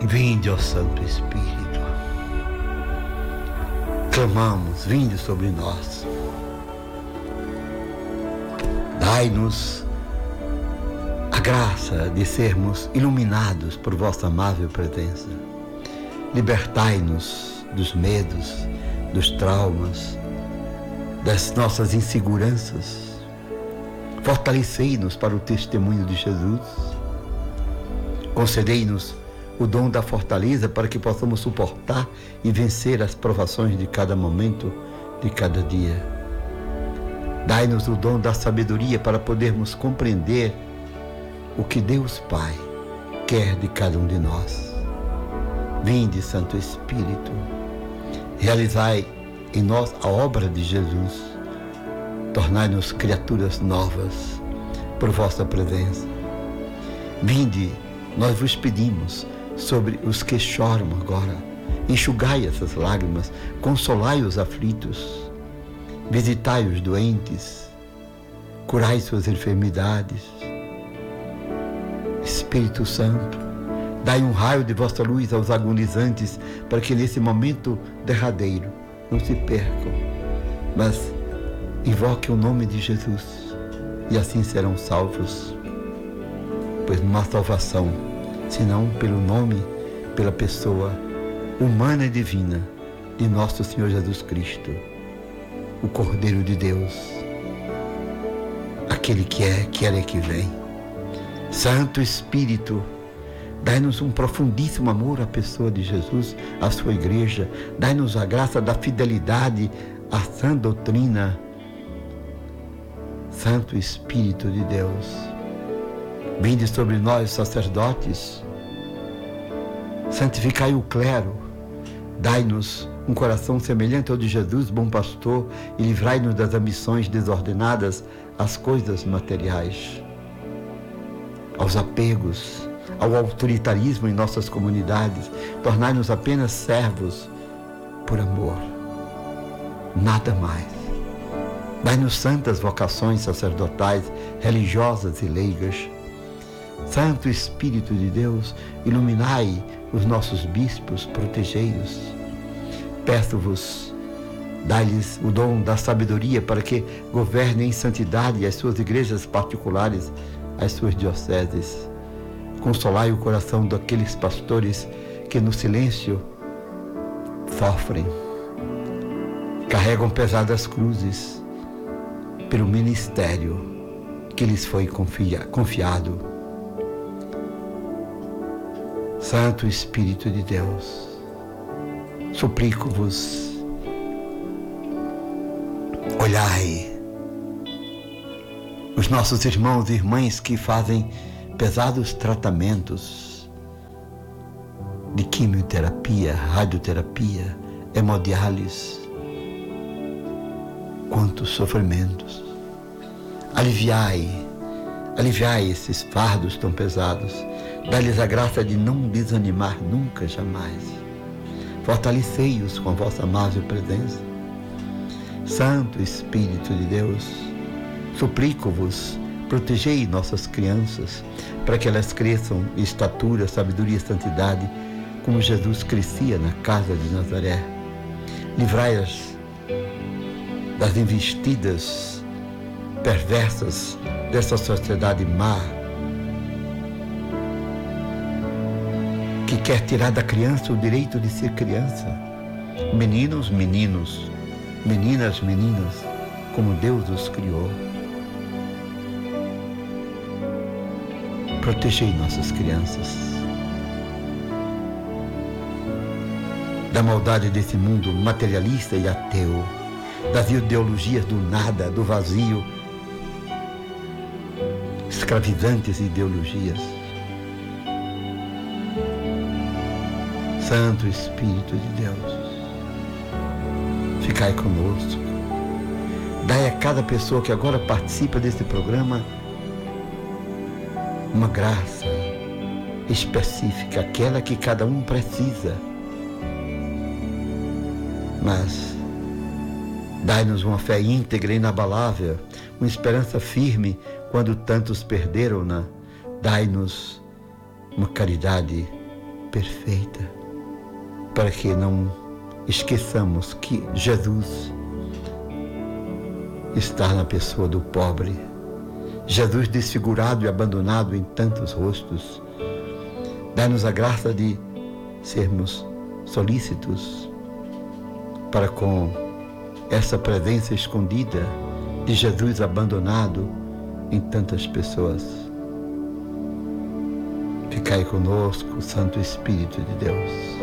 Vinde, ó Santo Espírito, clamamos, vinde sobre nós. Dai-nos a graça de sermos iluminados por vossa amável presença. Libertai-nos dos medos, dos traumas, das nossas inseguranças. Fortalecei-nos para o testemunho de Jesus. Concedei-nos o dom da fortaleza para que possamos suportar e vencer as provações de cada momento, de cada dia. Dai-nos o dom da sabedoria para podermos compreender o que Deus Pai quer de cada um de nós. Vinde, Santo Espírito, realizai em nós a obra de Jesus. Tornai-nos criaturas novas por vossa presença. Vinde, nós vos pedimos, sobre os que choram agora. Enxugai essas lágrimas, consolai os aflitos, visitai os doentes, curai suas enfermidades. Espírito Santo, dai um raio de vossa luz aos agonizantes, para que nesse momento derradeiro não se percam, mas invoquem o nome de Jesus e assim serão salvos. Pois não há salvação senão pelo nome, pela pessoa humana e divina de nosso Senhor Jesus Cristo, o Cordeiro de Deus, aquele que é, que era e que vem. Santo Espírito, dai-nos um profundíssimo amor à pessoa de Jesus, à sua igreja. Dai-nos a graça da fidelidade à sã doutrina. Santo Espírito de Deus, vinde sobre nós, sacerdotes, santificai o clero, dai-nos um coração semelhante ao de Jesus, bom pastor, e livrai-nos das ambições desordenadas às coisas materiais, aos apegos, ao autoritarismo em nossas comunidades. Tornai-nos apenas servos por amor, nada mais. Dai-nos santas vocações sacerdotais, religiosas e leigas. Santo Espírito de Deus, iluminai os nossos bispos, protegei-os. Peço-vos, dai-lhes o dom da sabedoria para que governem em santidade as suas igrejas particulares, as suas dioceses. Consolai o coração daqueles pastores que no silêncio sofrem, carregam pesadas cruzes pelo ministério que lhes foi confiado. Santo Espírito de Deus, suplico-vos, olhai os nossos irmãos e irmãs que fazem pesados tratamentos de quimioterapia, radioterapia, hemodiálise. Quantos sofrimentos! Aliviai esses fardos tão pesados. Dá-lhes a graça de não desanimar nunca, jamais. Fortalecei-os com a vossa amável presença. Santo Espírito de Deus, suplico-vos, protegei nossas crianças, para que elas cresçam em estatura, sabedoria e santidade, como Jesus crescia na casa de Nazaré. Livrai-as das investidas perversas dessa sociedade má, que quer tirar da criança o direito de ser criança. Meninos, meninos, meninas, meninas, como Deus os criou. Protegei nossas crianças da maldade desse mundo materialista e ateu, das ideologias do nada, do vazio, escravizantes ideologias. Santo Espírito de Deus, ficai conosco. Dai a cada pessoa que agora participa deste programa uma graça específica, aquela que cada um precisa. Mas dai-nos uma fé íntegra e inabalável, uma esperança firme quando tantos perderam-na. Dai-nos uma caridade perfeita, para que não esqueçamos que Jesus está na pessoa do pobre. Jesus desfigurado e abandonado em tantos rostos. Dá-nos a graça de sermos solícitos para com essa presença escondida de Jesus abandonado em tantas pessoas. Ficai conosco, Santo Espírito de Deus.